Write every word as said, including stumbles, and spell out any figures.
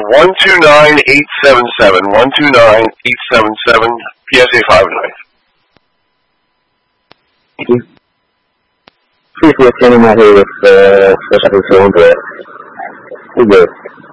one two nine eight seven seven. one two nine eight seven seven, P S A five nine. Thank you. Please, we're standing out here with, uh, special phone, but we're good.